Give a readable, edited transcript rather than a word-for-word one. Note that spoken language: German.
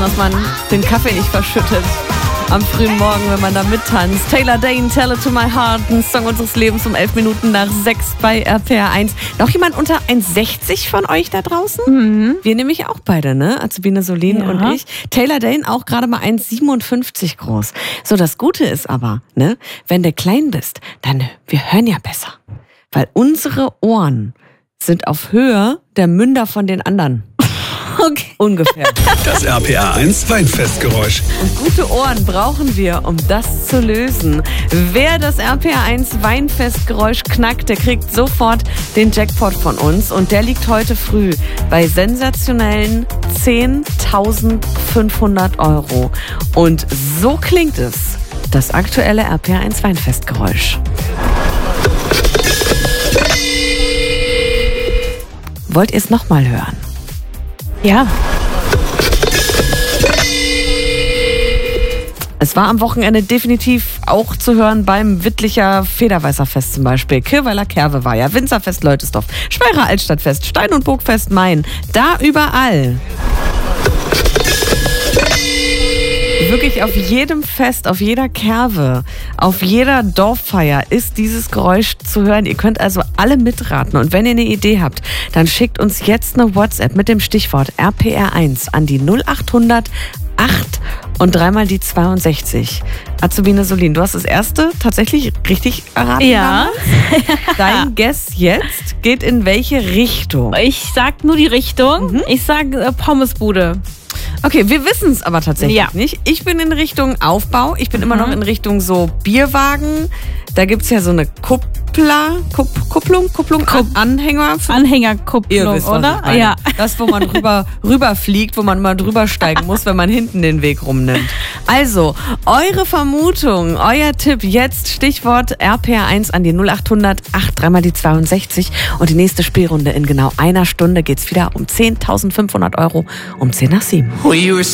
dass man den Kaffee nicht verschüttet am frühen Morgen, wenn man da mittanzt. Taylor Dayne, Tell It To My Heart, ein Song unseres Lebens um 11 Minuten nach 6 bei RPR 1. Noch jemand unter 1,60 von euch da draußen? Mhm. Wir nämlich auch beide, ne? Azubine Solin und ich. Taylor Dayne auch gerade mal 1,57 groß. So, das Gute ist aber, ne? Wenn du klein bist, dann, wir hören ja besser. Weil unsere Ohren sind auf Höhe der Münder von den anderen. Okay. Ungefähr. Das RPR 1 Weinfestgeräusch. Und gute Ohren brauchen wir, um das zu lösen. Wer das RPR 1 Weinfestgeräusch knackt, der kriegt sofort den Jackpot von uns. Und der liegt heute früh bei sensationellen 10.500 €. Und so klingt es, das aktuelle RPR 1 Weinfestgeräusch. Wollt ihr es nochmal hören? Ja. Es war am Wochenende definitiv auch zu hören beim Wittlicher Federweißerfest zum Beispiel. Kirweiler Kerwe war ja, Winzerfest Leutesdorf, Speyerer Altstadtfest, Stein- und Burgfest Main. Da überall. Wirklich auf jedem Fest, auf jeder Kerwe, auf jeder Dorffeier ist dieses Geräusch zu hören. Ihr könnt also alle mitraten. Und wenn ihr eine Idee habt, dann schickt uns jetzt eine WhatsApp mit dem Stichwort RPR1 an die 0800 8 und dreimal die 62. Azubine Solin, du hast das erste tatsächlich richtig erraten. Ja. Dein Guess jetzt geht in welche Richtung? Ich sag nur die Richtung. Ich sag Pommesbude. Okay, wir wissen es aber tatsächlich Ja. nicht. Ich bin in Richtung Aufbau. Ich bin immer noch in Richtung so Bierwagen. Da gibt es ja so eine Kupplung, Anhänger. Anhängerkupplung, Ihr wisst, was oder? ich meine. Ja. Das, wo man rüberfliegt, wo man mal drüber steigen muss, wenn man hinten den Weg rumnimmt. Also, eure Vermutung, euer Tipp jetzt, Stichwort RPR1 an die 0800 8 dreimal die 62. Und die nächste Spielrunde in genau einer Stunde geht's wieder um 10.500 € um 10 nach 7.